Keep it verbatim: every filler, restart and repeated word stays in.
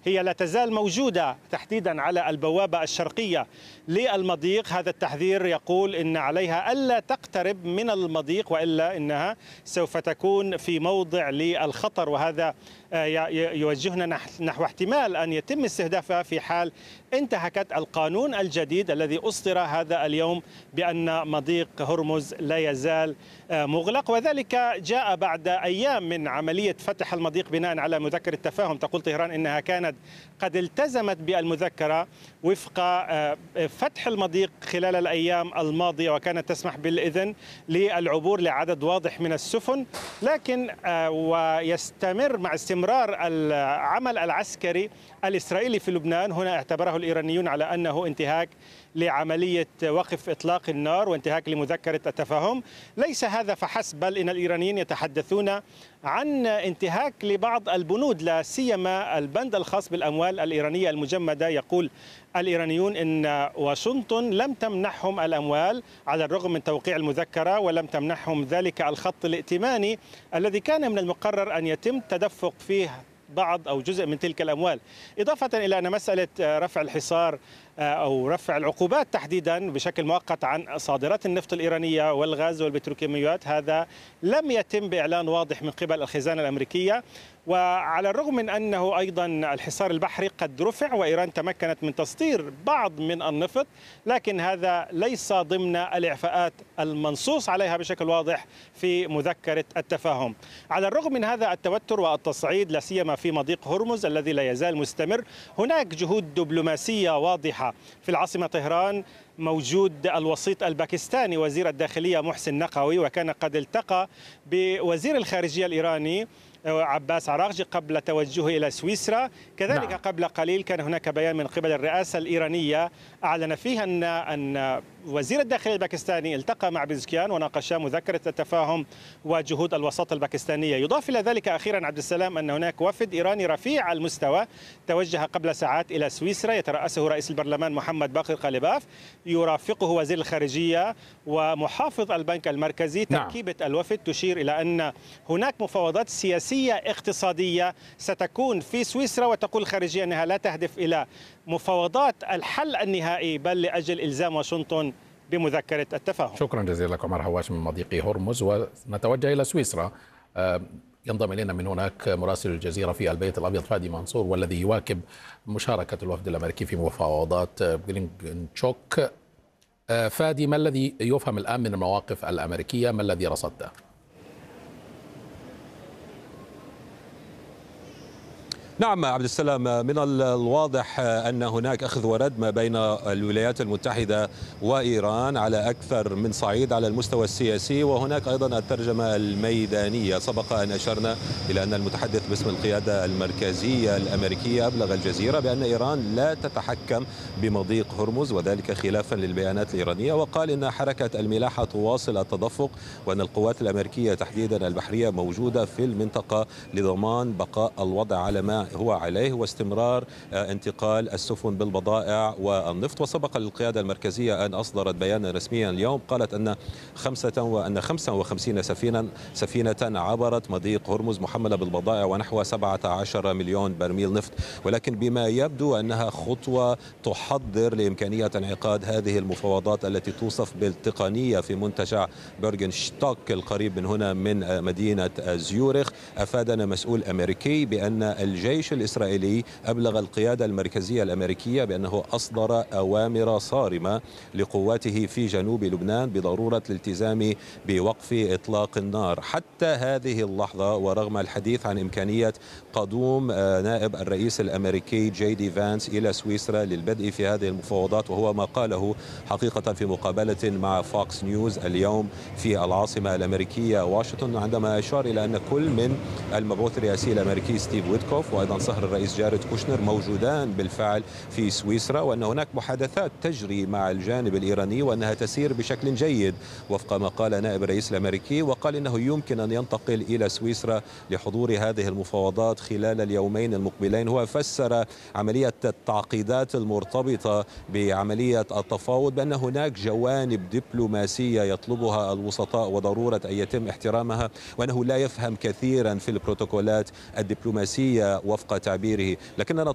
هي لا تزال موجودة تحديدا على البوابة الشرقية للمضيق. هذا التحذير يقول إن عليها ألا تقترب من المضيق وإلا إنها سوف تكون في موضع للخطر، وهذا يوجهنا نحو احتمال أن يتم استهدافها في حال انتهكت القانون الجديد الذي أصدر هذا اليوم بأن مضيق هرمز لا يزال مغلق، وذلك جاء بعد أيام من عملية فتح المضيق بناء على مذكرة تفاهم. تقول طهران إنها كانت قد التزمت بالمذكرة وفق فتح المضيق خلال الأيام الماضية، وكانت تسمح بالإذن للعبور لعدد واضح من السفن، لكن ويستمر مع استمرار العمل العسكري الإسرائيلي في لبنان. هنا اعتبره الإيرانيون على أنه انتهاك لعملية وقف إطلاق النار وانتهاك لمذكرة التفاهم. ليس هذا فحسب، بل إن الإيرانيين يتحدثون عن انتهاك لبعض البنود، لا سيما البند الخاص بالأموال الإيرانية المجمدة. يقول الإيرانيون إن واشنطن لم تمنحهم الأموال على الرغم من توقيع المذكرة، ولم تمنحهم ذلك الخط الائتماني الذي كان من المقرر أن يتم تدفق فيه بعض أو جزء من تلك الأموال. إضافة إلى أن مسألة رفع الحصار أو رفع العقوبات تحديدا بشكل مؤقت عن صادرات النفط الإيرانية والغاز والبتروكيماويات، هذا لم يتم بإعلان واضح من قبل الخزانة الأمريكية. وعلى الرغم من أنه أيضا الحصار البحري قد رفع وإيران تمكنت من تصدير بعض من النفط، لكن هذا ليس ضمن الإعفاءات المنصوص عليها بشكل واضح في مذكرة التفاهم. على الرغم من هذا التوتر والتصعيد لا سيما في مضيق هرمز الذي لا يزال مستمر، هناك جهود دبلوماسية واضحة في العاصمة طهران. موجود الوسيط الباكستاني وزير الداخلية محسن نقوي، وكان قد التقى بوزير الخارجية الإيراني عباس عراقجي قبل توجهه إلى سويسرا. كذلك نعم. قبل قليل كان هناك بيان من قبل الرئاسة الإيرانية أعلن فيه أن أن وزير الداخلية الباكستاني التقى مع بيزكيان وناقشا مذكرة التفاهم وجهود الوساطة الباكستانية. يضاف إلى ذلك أخيرا عبد السلام أن هناك وفد إيراني رفيع المستوى توجه قبل ساعات إلى سويسرا، يترأسه رئيس البرلمان محمد باقر قالباف، يرافقه وزير الخارجية ومحافظ البنك المركزي. تركيبة نعم. الوفد تشير إلى أن هناك مفاوضات سياسية اقتصادية ستكون في سويسرا، وتقول الخارجية أنها لا تهدف إلى مفاوضات الحل النهائي بل لأجل إلزام واشنطن بمذكرة التفاهم. شكرا جزيلا لك عمر هواش من مضيق هرمز. ونتوجه إلى سويسرا. ينضم إلينا من هناك مراسل الجزيرة في البيت الأبيض فادي منصور، والذي يواكب مشاركة الوفد الأمريكي في مفاوضات جرينتشوك. فادي، ما الذي يفهم الآن من المواقف الأمريكية؟ ما الذي رصدته؟ نعم عبد السلام، من الواضح أن هناك أخذ ورد ما بين الولايات المتحدة وإيران على أكثر من صعيد على المستوى السياسي، وهناك أيضا الترجمة الميدانية. سبق أن أشرنا إلى أن المتحدث باسم القيادة المركزية الأمريكية أبلغ الجزيرة بأن إيران لا تتحكم بمضيق هرمز، وذلك خلافا للبيانات الإيرانية، وقال إن حركة الملاحة تواصل التدفق، وأن القوات الأمريكية تحديدا البحرية موجودة في المنطقة لضمان بقاء الوضع على ما هو عليه واستمرار انتقال السفن بالبضائع والنفط. وسبق للقيادة المركزية أن أصدرت بيانا رسميا اليوم قالت أن خمسة وأن خمسة وخمسين سفينة سفينة عبرت مضيق هرمز محملة بالبضائع ونحو سبعة عشر مليون برميل نفط، ولكن بما يبدو أنها خطوة تحضر لإمكانية انعقاد هذه المفاوضات التي توصف بالتقنية في منتجع بيرغنشتوك القريب من هنا من مدينة زيورخ. أفادنا مسؤول أمريكي بأن الجيش الإسرائيلي أبلغ القيادة المركزية الأمريكية بأنه أصدر أوامر صارمة لقواته في جنوب لبنان بضرورة الالتزام بوقف إطلاق النار. حتى هذه اللحظة ورغم الحديث عن إمكانية قدوم نائب الرئيس الأمريكي جي دي فانس إلى سويسرا للبدء في هذه المفاوضات، وهو ما قاله حقيقة في مقابلة مع فوكس نيوز اليوم في العاصمة الأمريكية واشنطن، عندما أشار إلى أن كل من المبعوث الرئاسي الأمريكي ستيف ويتكوف وأيضا صهر الرئيس جاريد كوشنر موجودان بالفعل في سويسرا، وأن هناك محادثات تجري مع الجانب الإيراني وأنها تسير بشكل جيد وفق ما قال نائب الرئيس الأمريكي، وقال إنه يمكن أن ينتقل إلى سويسرا لحضور هذه المفاوضات خلال اليومين المقبلين. هو فسر عملية التعقيدات المرتبطة بعملية التفاوض بأن هناك جوانب دبلوماسية يطلبها الوسطاء وضرورة أن يتم احترامها، وأنه لا يفهم كثيرا في البروتوكولات الدبلوماسية وفق تعبيره. لكننا